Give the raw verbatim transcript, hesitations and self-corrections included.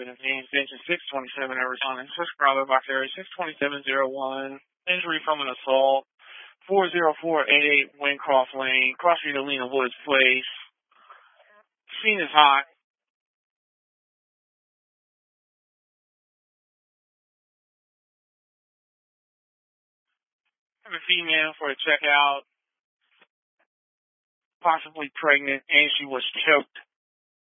Benazine, extension six twenty-seven, Arizona. Subscriber box area six twenty-seven oh one. Injury from an assault. four oh four eight eight Wincroft Lane, Cross Street, Alina Woods Place. Scene is hot. I have a female for a checkout, possibly pregnant, and she was choked.